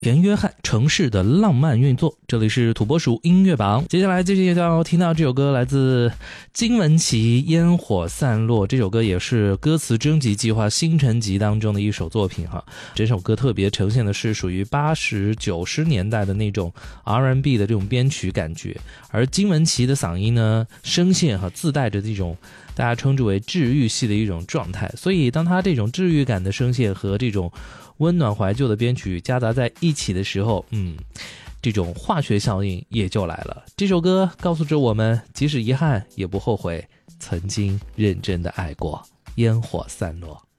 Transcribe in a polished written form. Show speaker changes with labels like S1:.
S1: 田约翰城市的浪漫运作，这里是土拨鼠音乐榜。接下来要听到这首歌来自金玟岐《烟火散落》，这首歌也是歌词征集计划星辰集当中的一首作品哈。这首歌特别呈现的是属于80、90年代的那种 R&B 的这种编曲感觉，而金玟岐的嗓音呢，声线自带着这种大家称之为治愈系的一种状态，所以当他这种治愈感的声线和这种温暖怀旧的编曲夹杂在一起的时候，这种化学效应也就来了。这首歌告诉着我们，即使遗憾也不后悔曾经认真的爱过。烟火散落。